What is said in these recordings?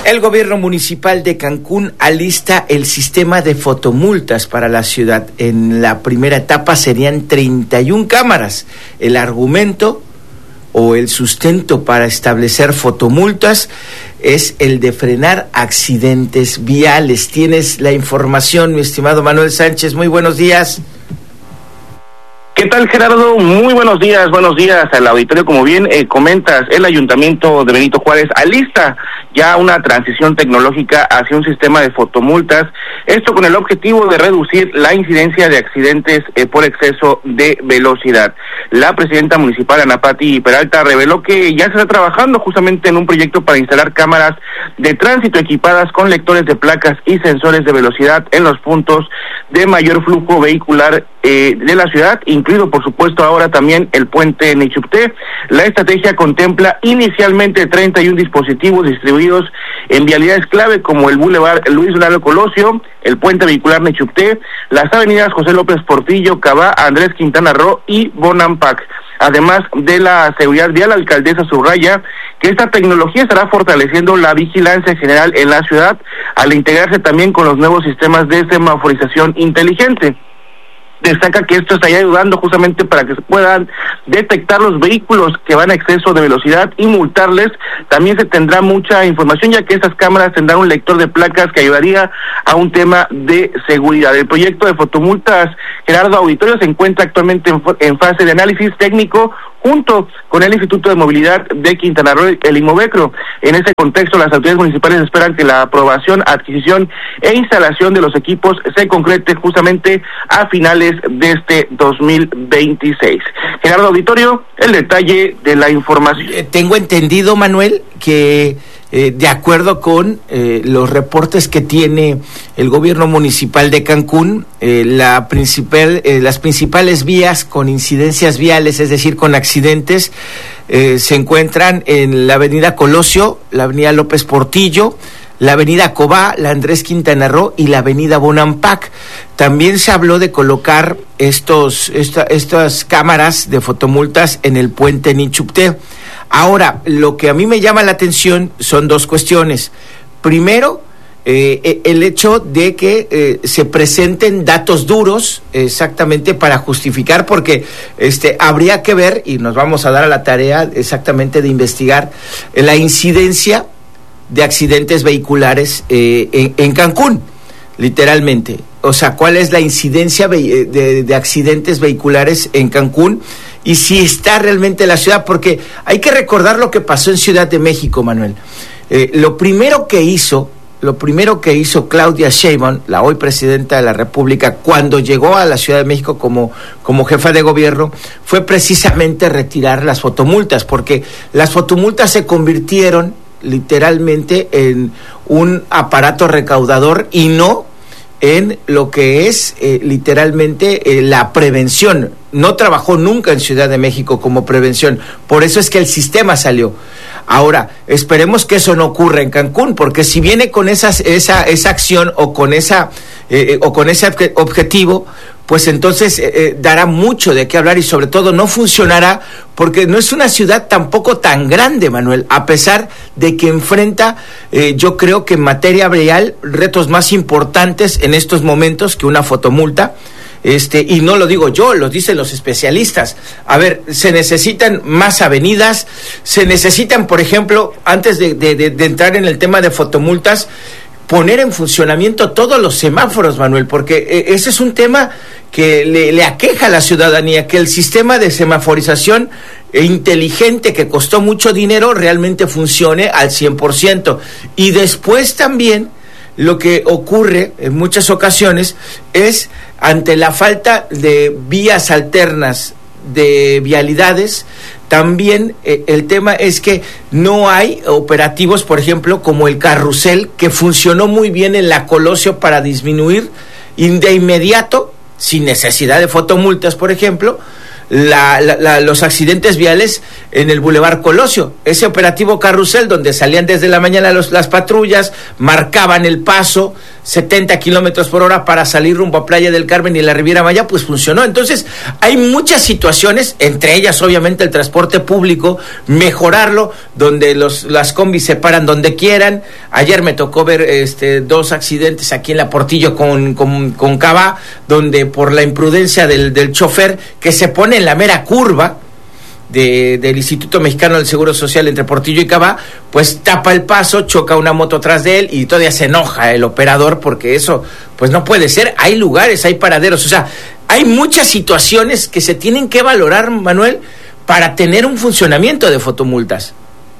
El gobierno municipal de Cancún alista el sistema de fotomultas para la ciudad. En la primera etapa serían 31 cámaras. El argumento o el sustento para establecer fotomultas es el de frenar accidentes viales. Tienes la información, mi estimado Manuel Sánchez. Muy buenos días. ¿Qué tal, Gerardo? Muy buenos días al auditorio. Como bien comentas, el Ayuntamiento de Benito Juárez alista ya una transición tecnológica hacia un sistema de fotomultas, esto con el objetivo de reducir la incidencia de accidentes por exceso de velocidad. La presidenta municipal, Ana Patti Peralta, reveló que ya se está trabajando justamente en un proyecto para instalar cámaras de tránsito equipadas con lectores de placas y sensores de velocidad en los puntos de mayor flujo vehicular de la ciudad, incluido por supuesto ahora también el puente Nichupté. La estrategia contempla inicialmente 31 dispositivos distribuidos en vialidades clave como el Boulevard Luis Donaldo Colosio, el puente vehicular Nichupté, las avenidas José López Portillo, Cabá, Andrés Quintana Roo y Bonampak. Además de la seguridad vial, la alcaldesa subraya que esta tecnología estará fortaleciendo la vigilancia general en la ciudad al integrarse también con los nuevos sistemas de semaforización inteligente. Destaca que esto estaría ayudando justamente para que se puedan detectar los vehículos que van a exceso de velocidad y multarles. También se tendrá mucha información, ya que estas cámaras tendrán un lector de placas que ayudaría a un tema de seguridad. El proyecto de fotomultas, Gerardo Auditorio, se encuentra actualmente en fase de análisis técnico junto con el Instituto de Movilidad de Quintana Roo, el Inmovecro. En ese contexto, las autoridades municipales esperan que la aprobación, adquisición e instalación de los equipos se concrete justamente a finales de este 2026. Gerardo Auditorio, el detalle de la información. Tengo entendido, Manuel, que de acuerdo con los reportes que tiene el gobierno municipal de Cancún, las principales vías con incidencias viales, es decir, con accidentes, se encuentran en la avenida Colosio, la avenida López Portillo, la avenida Cobá, la Andrés Quintana Roo y la avenida Bonampak. También se habló de colocar estas cámaras de fotomultas en el puente Nichupté. Ahora, lo que a mí me llama la atención son dos cuestiones. Primero, el hecho de que se presenten datos duros exactamente para justificar, porque habría que ver, y nos vamos a dar a la tarea exactamente de investigar la incidencia de accidentes vehiculares en Cancún, literalmente. O sea, ¿cuál es la incidencia de accidentes vehiculares en Cancún? Y si está realmente la ciudad, porque hay que recordar lo que pasó en Ciudad de México, Manuel. Lo primero que hizo Claudia Sheinbaum, la hoy presidenta de la República, cuando llegó a la Ciudad de México como jefa de gobierno, fue precisamente retirar las fotomultas, porque las fotomultas se convirtieron literalmente en un aparato recaudador y no en lo que es literalmente la prevención. No trabajó nunca en Ciudad de México como prevención, por eso es que el sistema salió. Ahora, esperemos que eso no ocurra en Cancún, porque si viene con esa acción o con ese objetivo, pues entonces dará mucho de qué hablar y sobre todo no funcionará, porque no es una ciudad tampoco tan grande, Manuel, a pesar de que enfrenta, yo creo que en materia vial, retos más importantes en estos momentos que una fotomulta. Y no lo digo yo, lo dicen los especialistas. A ver, se necesitan más avenidas, se necesitan, por ejemplo, antes de entrar en el tema de fotomultas, poner en funcionamiento todos los semáforos, Manuel, porque ese es un tema que le aqueja a la ciudadanía, que el sistema de semaforización inteligente que costó mucho dinero realmente funcione al 100%. Y después también lo que ocurre en muchas ocasiones es, ante la falta de vías alternas de vialidades, también el tema es que no hay operativos, por ejemplo, como el carrusel, que funcionó muy bien en la Colosio para disminuir de inmediato, sin necesidad de fotomultas, por ejemplo, los accidentes viales en el Boulevard Colosio. Ese operativo Carrusel, donde salían desde la mañana las patrullas, marcaban el paso 70 kilómetros por hora para salir rumbo a Playa del Carmen y la Riviera Maya, pues funcionó. Entonces, hay muchas situaciones, entre ellas obviamente el transporte público, mejorarlo, donde las combis se paran donde quieran. Ayer me tocó ver 2 accidentes aquí en la Portillo con Cabá, donde por la imprudencia del chofer, que se pone en la mera curva del Instituto Mexicano del Seguro Social entre Portillo y Cabá, pues tapa el paso, choca una moto atrás de él y todavía se enoja el operador, porque eso pues no puede ser. Hay lugares, hay paraderos, o sea, hay muchas situaciones que se tienen que valorar, Manuel, para tener un funcionamiento de fotomultas.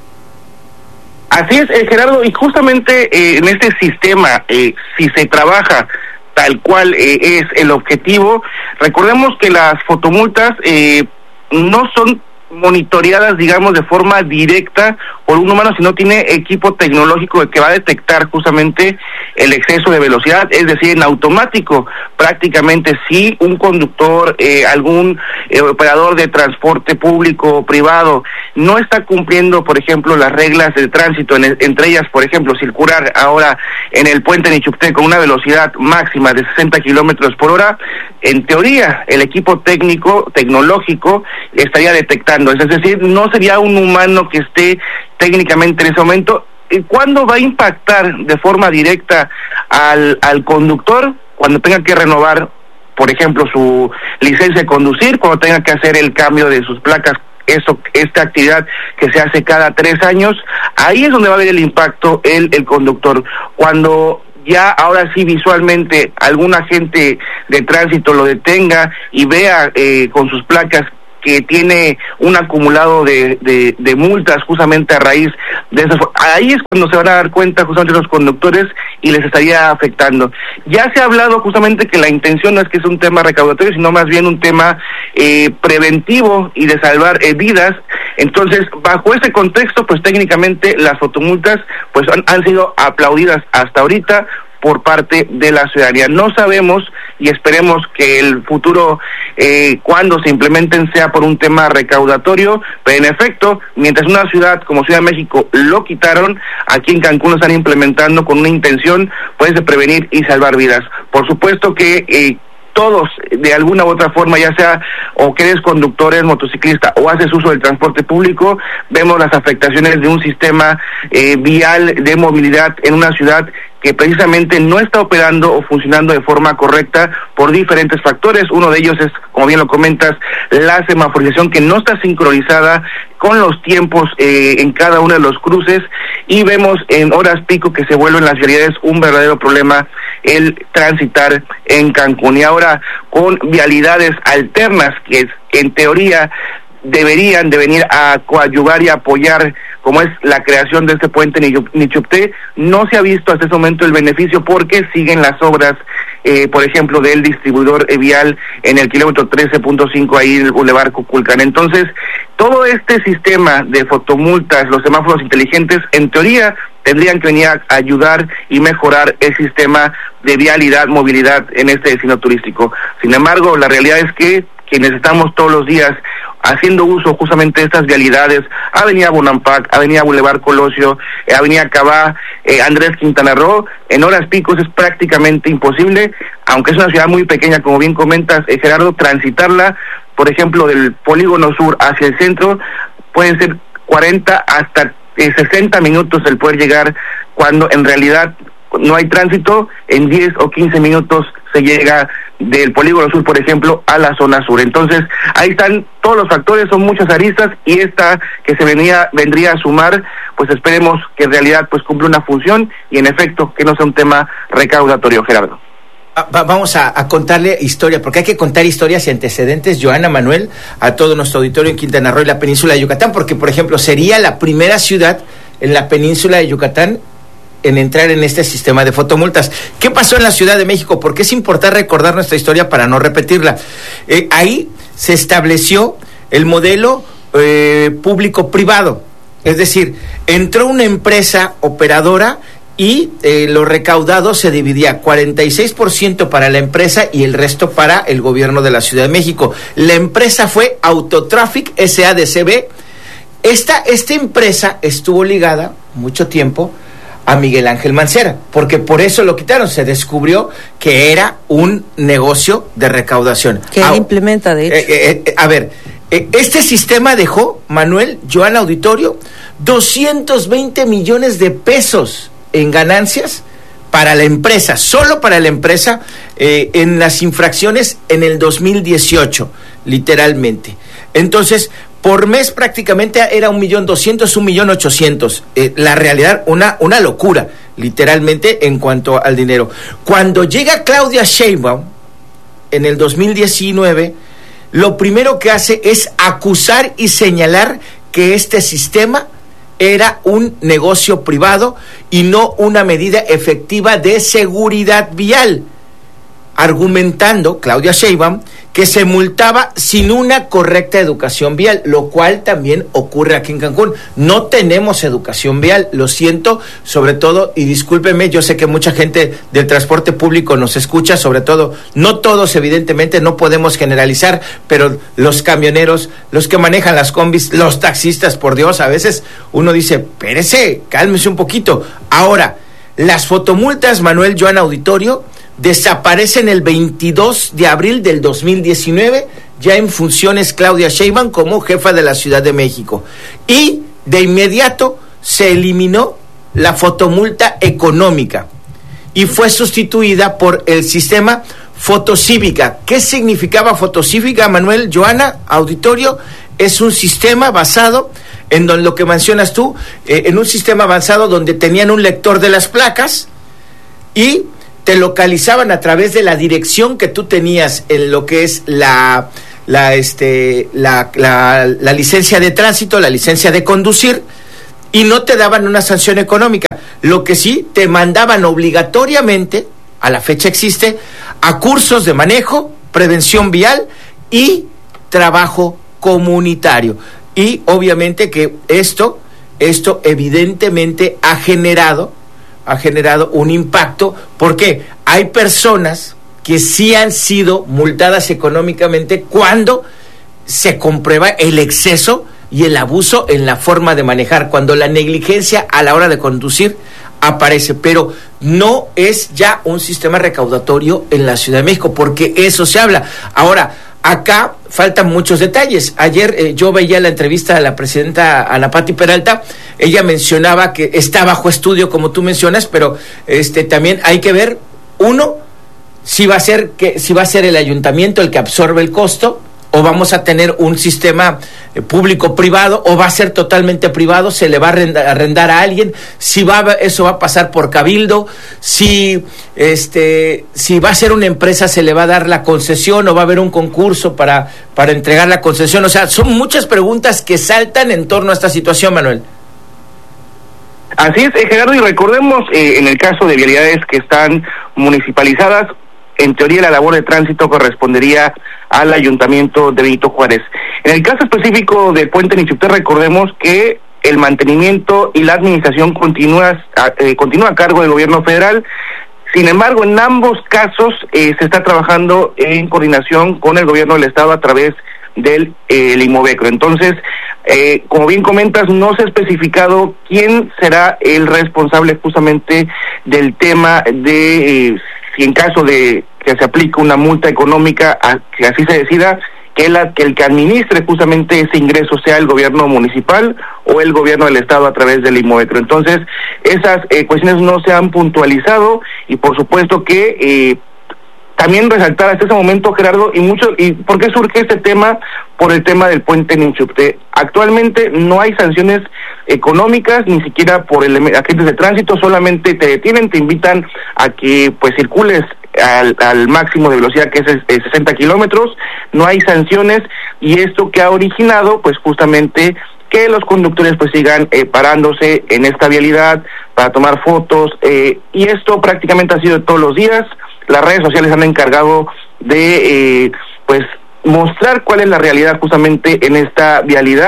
Así es, Gerardo, y justamente en este sistema, si se trabaja tal cual es el objetivo, recordemos que las fotomultas no son monitoreadas, digamos, de forma directa por un humano, sino tiene equipo tecnológico que va a detectar justamente el exceso de velocidad, es decir, en automático, prácticamente si un conductor, algún operador de transporte público o privado no está cumpliendo, por ejemplo, las reglas de tránsito, entre ellas, por ejemplo, circular ahora en el puente Nichupté con una velocidad máxima de 60 kilómetros por hora, en teoría, el equipo tecnológico estaría detectando, es decir, no sería un humano que esté técnicamente en ese momento. ¿Cuándo va a impactar de forma directa al conductor? Cuando tenga que renovar, por ejemplo, su licencia de conducir, cuando tenga que hacer el cambio de sus placas, esta actividad que se hace cada 3 años, ahí es donde va a haber el impacto el conductor. Cuando ya ahora sí visualmente algún agente de tránsito lo detenga y vea con sus placas que tiene un acumulado de multas justamente a raíz de eso, ahí es cuando se van a dar cuenta justamente los conductores y les estaría afectando. Ya se ha hablado justamente que la intención no es que sea un tema recaudatorio, sino más bien un tema preventivo y de salvar vidas. Entonces, bajo ese contexto, pues técnicamente las fotomultas pues han sido aplaudidas hasta ahorita por parte de la ciudadanía. No sabemos y esperemos que el futuro, cuando se implementen, sea por un tema recaudatorio, pero en efecto, mientras una ciudad como Ciudad de México lo quitaron, aquí en Cancún lo están implementando con una intención pues de prevenir y salvar vidas. Por supuesto que todos, de alguna u otra forma, ya sea o que eres conductor, eres motociclista o haces uso del transporte público, vemos las afectaciones de un sistema vial de movilidad en una ciudad que precisamente no está operando o funcionando de forma correcta por diferentes factores. Uno de ellos es, como bien lo comentas, la semaforización que no está sincronizada con los tiempos en cada uno de los cruces, y vemos en horas pico que se vuelven las vialidades un verdadero problema el transitar en Cancún. Y ahora con vialidades alternas que en teoría deberían de venir a coadyuvar y apoyar, como es la creación de este puente Nichupté, no se ha visto hasta ese momento el beneficio porque siguen las obras, por ejemplo, del distribuidor vial en el kilómetro 13.5 ahí el Boulevard Cuculcán. Entonces, todo este sistema de fotomultas, los semáforos inteligentes, en teoría tendrían que venir a ayudar y mejorar el sistema de vialidad, movilidad en este destino turístico. Sin embargo, la realidad es que quienes estamos todos los días haciendo uso justamente de estas vialidades, Avenida Bonampak, Avenida Boulevard Colosio, Avenida Cabá, Andrés Quintana Roo, en horas picos es prácticamente imposible, aunque es una ciudad muy pequeña, como bien comentas, Gerardo, transitarla, por ejemplo, del Polígono Sur hacia el centro, pueden ser 40 hasta 60 minutos el poder llegar, cuando en realidad no hay tránsito, en 10 o 15 minutos se llega del Polígono Sur, por ejemplo, a la zona sur. Entonces, ahí están todos los factores, son muchas aristas, y esta que se vendría a sumar, pues esperemos que en realidad pues cumple una función y en efecto que no sea un tema recaudatorio, Gerardo. Vamos a contarle historia, porque hay que contar historias y antecedentes, Joana, Manuel, a todo nuestro auditorio en Quintana Roo y la península de Yucatán, porque, por ejemplo, sería la primera ciudad en la península de Yucatán en entrar en este sistema de fotomultas. ¿Qué pasó en la Ciudad de México? Porque es importante recordar nuestra historia para no repetirla. Ahí se estableció el modelo público-privado, es decir, entró una empresa operadora y lo recaudado se dividía 46% para la empresa y el resto para el gobierno de la Ciudad de México. La empresa fue Autotraffic SADCB. Esta empresa estuvo ligada mucho tiempo a Miguel Ángel Mancera, porque por eso lo quitaron. Se descubrió que era un negocio de recaudación. Que él implementa, de hecho. Este sistema dejó, Manuel, Joana Auditorio, 220 millones de pesos en ganancias para la empresa, solo para la empresa, en las infracciones en el 2018, literalmente. Entonces, por mes prácticamente era 1.200.000, 1.800.000. La realidad, una locura, literalmente, en cuanto al dinero. Cuando llega Claudia Sheinbaum, en el 2019, lo primero que hace es acusar y señalar que este sistema era un negocio privado y no una medida efectiva de seguridad vial, argumentando Claudia Sheinbaum que se multaba sin una correcta educación vial, lo cual también ocurre aquí en Cancún. No tenemos educación vial, lo siento, sobre todo, y discúlpeme, yo sé que mucha gente del transporte público nos escucha, sobre todo, no todos evidentemente, no podemos generalizar, pero los camioneros, los que manejan las combis, los taxistas, por Dios, a veces uno dice, espérese, cálmese un poquito. Ahora, las fotomultas, Manuel, Joana Auditorio, desaparecen el 22 de abril del 2019, ya en funciones Claudia Sheinbaum como jefa de la Ciudad de México. Y de inmediato se eliminó la fotomulta económica y fue sustituida por el sistema fotocívica. ¿Qué significaba fotocívica, Manuel, Joana Auditorio? Es un sistema basado en donde lo que mencionas tú, en un sistema avanzado donde tenían un lector de las placas y te localizaban a través de la dirección que tú tenías en lo que es la licencia de tránsito, la licencia de conducir, y no te daban una sanción económica. Lo que sí, te mandaban obligatoriamente, a la fecha existe, a cursos de manejo, prevención vial y trabajo comunitario. Y obviamente que esto evidentemente ha generado un impacto, porque hay personas que sí han sido multadas económicamente cuando se comprueba el exceso y el abuso en la forma de manejar, cuando la negligencia a la hora de conducir aparece, pero no es ya un sistema recaudatorio en la Ciudad de México, porque eso se habla. Ahora, acá faltan muchos detalles. Ayer yo veía la entrevista de la presidenta Ana Pati Peralta. Ella mencionaba que está bajo estudio, como tú mencionas, pero también hay que ver, uno, si va a ser el ayuntamiento el que absorbe el costo, o vamos a tener un sistema público-privado, o va a ser totalmente privado, se le va a arrendar a alguien, eso va a pasar por cabildo, si va a ser una empresa, se le va a dar la concesión, o va a haber un concurso para entregar la concesión. O sea, son muchas preguntas que saltan en torno a esta situación, Manuel. Así es, Gerardo, y recordemos, en el caso de vialidades que están municipalizadas, en teoría la labor de tránsito correspondería al Ayuntamiento de Benito Juárez. En el caso específico del puente Nichupté, recordemos que el mantenimiento y la administración continúa a cargo del gobierno federal. Sin embargo, en ambos casos se está trabajando en coordinación con el gobierno del estado a través del Immovecro. Entonces, como bien comentas, no se ha especificado quién será el responsable justamente del tema de si en caso de que se aplique una multa económica, que así se decida, que el que administre justamente ese ingreso sea el gobierno municipal o el gobierno del estado a través del Immovecro. Entonces, esas cuestiones no se han puntualizado, y por supuesto que también resaltar hasta ese momento, Gerardo, y ¿por qué surge este tema? Por el tema del puente Nichupté. Actualmente no hay sanciones económicas, ni siquiera por agentes de tránsito, solamente te detienen, te invitan a que pues circules al máximo de velocidad, que es 60 kilómetros, no hay sanciones, y esto que ha originado pues justamente que los conductores pues sigan parándose en esta vialidad para tomar fotos, y esto prácticamente ha sido todos los días. Las redes sociales han encargado de pues mostrar cuál es la realidad justamente en esta vialidad.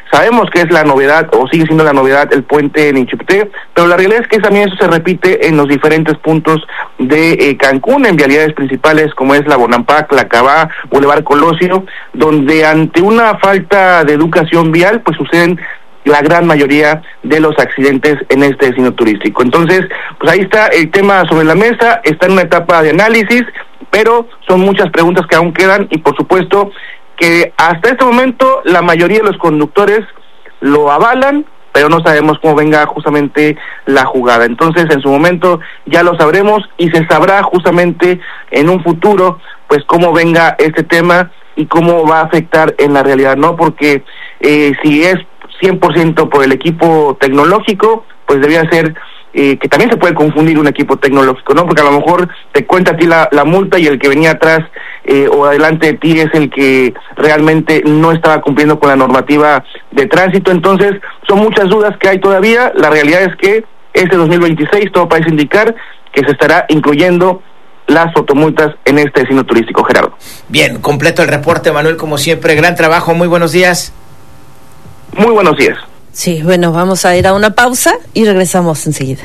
sabemos que es la novedad, o sigue siendo la novedad, el puente Nichupté, pero la realidad es que también eso se repite en los diferentes puntos de Cancún, en vialidades principales como es la Bonampak, la Cabá, Boulevard Colosio, donde ante una falta de educación vial, pues suceden la gran mayoría de los accidentes en este destino turístico. Entonces, pues ahí está el tema sobre la mesa, está en una etapa de análisis, pero son muchas preguntas que aún quedan y por supuesto que hasta este momento la mayoría de los conductores lo avalan, pero no sabemos cómo venga justamente la jugada. Entonces, en su momento ya lo sabremos y se sabrá justamente en un futuro, pues cómo venga este tema y cómo va a afectar en la realidad, ¿no? Porque si es 100% por el equipo tecnológico, pues debía ser que también se puede confundir un equipo tecnológico, ¿no? Porque a lo mejor te cuenta a ti la multa y el que venía atrás o adelante de ti es el que realmente no estaba cumpliendo con la normativa de tránsito. Entonces, son muchas dudas que hay todavía. La realidad es que este 2026 todo parece indicar que se estará incluyendo las fotomultas en este destino turístico, Gerardo. Bien, completo el reporte, Manuel, como siempre. Gran trabajo, muy buenos días. Muy buenos días. Sí, bueno, vamos a ir a una pausa y regresamos enseguida.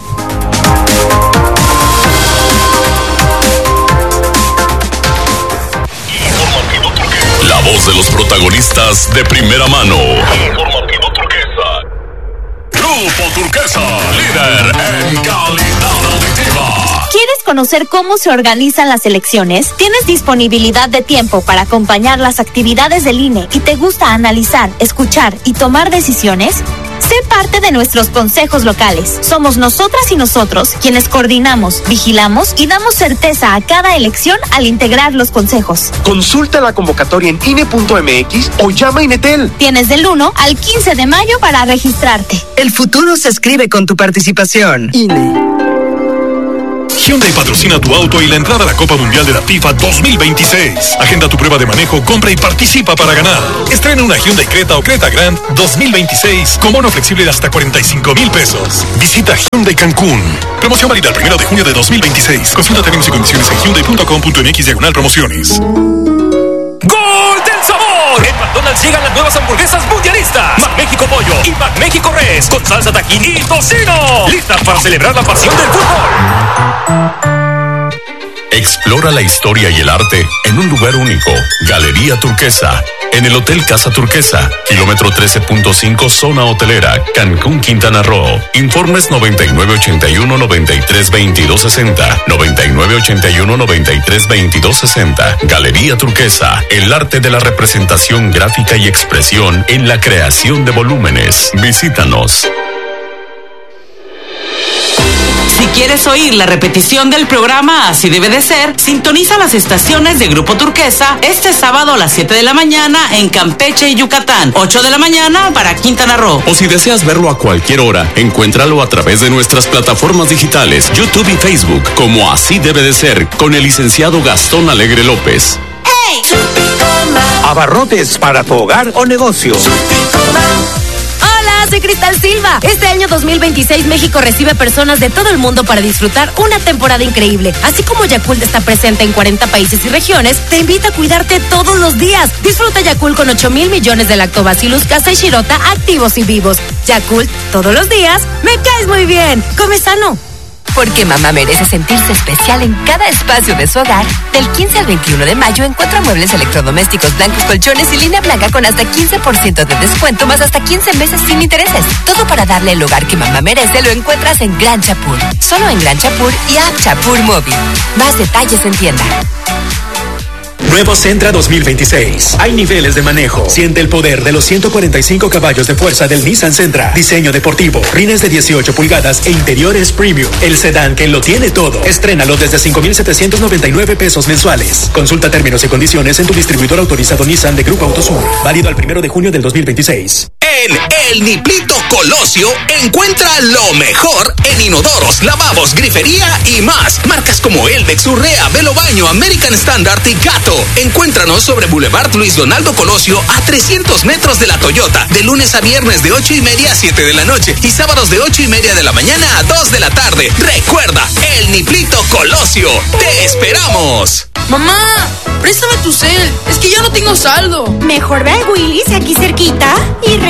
La voz de los protagonistas de primera mano. Informativo Turquesa. Grupo Turquesa, líder en calidad auditiva. ¿Quieres conocer cómo se organizan las elecciones? ¿Tienes disponibilidad de tiempo para acompañar las actividades del INE y te gusta analizar, escuchar y tomar decisiones? Sé parte de nuestros consejos locales. Somos nosotras y nosotros quienes coordinamos, vigilamos y damos certeza a cada elección al integrar los consejos. Consulta la convocatoria en INE.mx o llama a Inetel. Tienes del 1 al 15 de mayo para registrarte. El futuro se escribe con tu participación. INE. Hyundai patrocina tu auto y la entrada a la Copa Mundial de la FIFA 2026. Agenda tu prueba de manejo, compra y participa para ganar. Estrena una Hyundai Creta o Creta Grand 2026 con bono flexible de hasta 45,000 pesos. Visita Hyundai Cancún. Promoción válida el 1 de junio de 2026. Consulta términos y condiciones en hyundai.com.mx/promociones. ¡Gol del sabor! En McDonald's llegan las nuevas hamburguesas mundialistas. McMéxico Pollo y McMéxico Res con salsa tajín y tocino. Listas para celebrar la pasión del fútbol. Explora la historia y el arte en un lugar único. Galería Turquesa. En el Hotel Casa Turquesa, kilómetro 13.5, zona hotelera, Cancún, Quintana Roo. Informes 9981-932260. 9981-932260. Galería Turquesa, el arte de la representación gráfica y expresión en la creación de volúmenes. Visítanos. Si quieres oír la repetición del programa Así Debe de Ser, sintoniza las estaciones de Grupo Turquesa este sábado a las 7 de la mañana en Campeche y Yucatán, 8 de la mañana para Quintana Roo. O si deseas verlo a cualquier hora, encuéntralo a través de nuestras plataformas digitales, YouTube y Facebook, como Así Debe de Ser, con el licenciado Gastón Alegre López. ¡Hey! Abarrotes para tu hogar o negocio. Soy Cristal Silva. Este año 2026 México recibe personas de todo el mundo para disfrutar una temporada increíble. Así como Yakult está presente en 40 países y regiones, te invita a cuidarte todos los días. Disfruta Yakult con 8,000 millones de Lactobacillus Casa y Shirota activos y vivos. Yakult, todos los días, me caes muy bien. Come sano. Porque mamá merece sentirse especial en cada espacio de su hogar. Del 15 al 21 de mayo encuentra muebles electrodomésticos blancos, colchones y línea blanca con hasta 15% de descuento, más hasta 15 meses sin intereses. Todo para darle el hogar que mamá merece lo encuentras en Gran Chapur. Solo en Gran Chapur y App Chapur Móvil. Más detalles en tienda. Nuevo Sentra 2026. Hay niveles de manejo. Siente el poder de los 145 caballos de fuerza del Nissan Sentra. Diseño deportivo, rines de 18 pulgadas e interiores premium. El sedán que lo tiene todo. Estrénalo desde 5,799 pesos mensuales. Consulta términos y condiciones en tu distribuidor autorizado Nissan de Grupo Autosur. Válido al 1 de junio del 2026. En El Niplito Colosio encuentra lo mejor en inodoros, lavabos, grifería y más. Marcas como Elvex, Urrea, Velo Baño, American Standard y Gato. Encuéntranos sobre Boulevard Luis Donaldo Colosio a 300 metros de la Toyota, de lunes a viernes de 8:30 a 7 de la noche y sábados de 8:30 de la mañana a 2 de la tarde. Recuerda, El Niplito Colosio. ¡Te esperamos! Mamá, préstame tu cel, es que ya no tengo saldo. Mejor ve al Willy's aquí cerquita y